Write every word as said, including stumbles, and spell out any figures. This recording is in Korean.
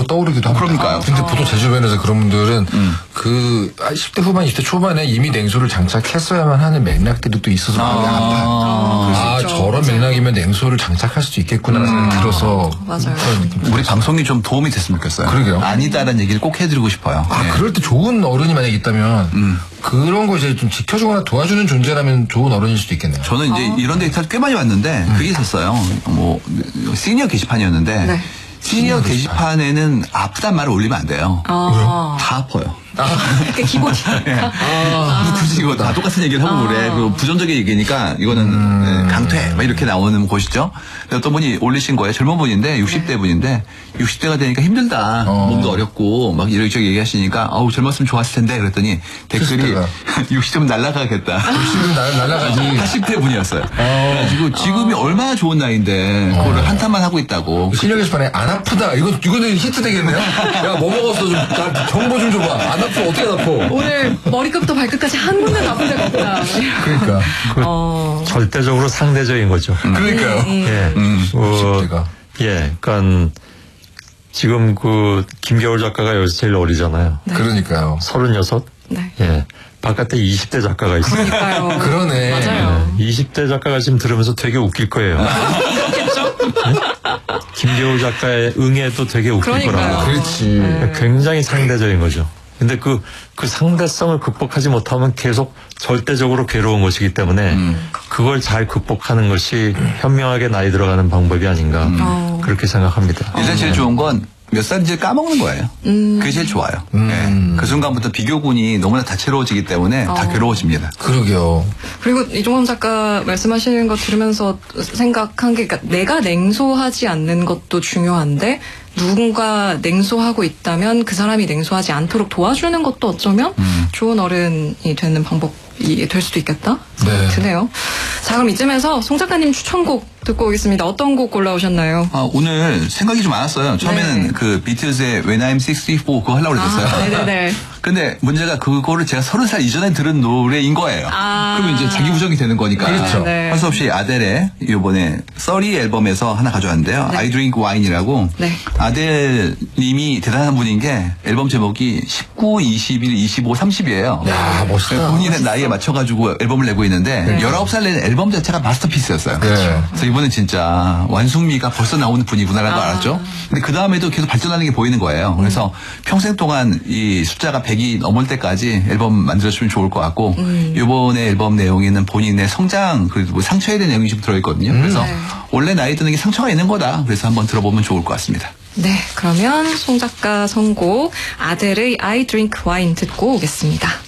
떠오르기도 합니다. 그러니까요. 근데 어. 보통 제 주변에서 그런 분들은 음. 그 십 대 후반, 이십 대 초반에 이미 냉소를 장착했어야만 하는 맥락들이 또 있어서 마음이 아. 아파요. 아, 아, 그럴 수 있죠. 저런 맞아요. 맥락이면 냉소를 장착할 수도 있겠구나 라는 음. 생각이 들어서 맞아요. 그런 느낌. 우리 방송이 좀 도움이 됐으면 좋겠어요. 그러게요. 아니다라는 얘기를 꼭 해드리고 싶어요. 아, 네. 그럴 때 좋은 어른이 만약에 있다면 음. 그런 거 이제 좀 지켜주거나 도와주는 존재라면 좋은 어른일 수도 있겠네요. 저는 이제 아. 이런 데이터를 꽤 많이 왔는데 그게 있었어요. 뭐 시니어 게시판이었는데 네. 시니어 시니어 게시판에는 아프단 말을 올리면 안 돼요. 아. 다 아파요. 그게 기본이니까. 아, 굳이 이거 다 똑같은 얘기를 하고 아. 그래. 그리고 부정적인 얘기니까 이거는 음. 네, 강퇴 막 이렇게 나오는 곳이죠. 어떤 분이 올리신 거예요. 젊은 분인데 육십 대 분인데 육십 대가 되니까 힘들다. 어. 몸도 어렵고 막 이렇게 얘기하시니까 아우 젊었으면 좋았을 텐데 그랬더니 댓글이 칠십 대가. 육십 대면 날아가겠다. 욕심은 날, 날아가지. 팔십 대 분이었어요. 그래가지고 지금이 얼마나 좋은 나이인데 그거를 한탄만 하고 있다고. 시니어 게시판에 안 아프다. 이거, 이거는 히트 되겠네요? 야, 뭐 먹었어? 좀, 나 정보 좀 줘봐. 안 아프, 어떻게 안 아파? 오늘 머리끝부터 발끝까지 한 군데도 아픈 데가 없다. 그러니까. 어. 절대적으로 상대적인 거죠. 그러니까요. 예. 음. 어, 육십 대가. 예. 그러니까 지금 그 김겨울 작가가 여기서 제일 어리잖아요. 그러니까요. 서른여섯. 네. 예. 바깥에 이십 대 작가가 있어요. 그러니까요. 그러네. 맞아요. 이십 대 작가가 지금 들으면서 되게 웃길 거예요. 그렇겠죠? 김겨울 작가의 응애도 되게 웃길 그러니까요. 거라고. 그렇지. 네. 굉장히 상대적인 거죠. 근데 그, 그 상대성을 극복하지 못하면 계속 절대적으로 괴로운 것이기 때문에 음. 그걸 잘 극복하는 것이 현명하게 나이 들어가는 방법이 아닌가 어. 그렇게 생각합니다. 일단 제일 좋은 건 몇 살인지 까먹는 거예요. 음. 그게 제일 좋아요. 음. 예. 그 순간부터 비교군이 너무나 다채로워지기 때문에 다 어. 괴로워집니다. 그러게요. 그리고 이종범 작가 말씀하시는 거 들으면서 생각한 게, 그러니까 내가 냉소하지 않는 것도 중요한데 누군가 냉소하고 있다면 그 사람이 냉소하지 않도록 도와주는 것도 어쩌면 음. 좋은 어른이 되는 방법이 될 수도 있겠다 생각이 네. 드네요. 자, 그럼 이쯤에서 송 작가님 추천곡 듣고 오겠습니다. 어떤 곡 골라오셨나요? 아, 오늘 생각이 좀 많았어요. 처음에는 네. 그 비틀즈의 When I'm 육십사 그거 하려고 그랬었어요. 아, 네네네. 근데 문제가 그거를 제가 서른 살 이전에 들은 노래인 거예요. 아. 그러면 이제 자기 부정이 되는 거니까. 그렇죠. 네. 할 수 없이 아델의 이번에 서리 앨범에서 하나 가져왔는데요. 네. I Drink Wine이라고. 네. 아델 님이 대단한 분인 게 앨범 제목이 십구, 이십일, 이십오, 삼십이에요. 야, 멋있다. 본인의 나이에 맞춰가지고 앨범을 내고 있는데 네. 열아홉 살 낸 앨범 자체가 마스터피스였어요. 네. 그래서 이번엔 진짜 완숙미가 벌써 나오는 분이구나라는 걸 아. 알았죠. 근데 그 다음에도 계속 발전하는 게 보이는 거예요. 그래서 평생 동안 이 숫자가 백이 넘을 때까지 앨범 만들어주면 좋을 것 같고 음. 이번에 앨범 내용에는 본인의 성장 그리고 뭐 상처에 대한 내용이 좀 들어있거든요. 그래서 네. 원래 나이 드는 게 상처가 있는 거다. 그래서 한번 들어보면 좋을 것 같습니다. 네, 그러면 송 작가 선곡 아델의 I Drink Wine 듣고 오겠습니다.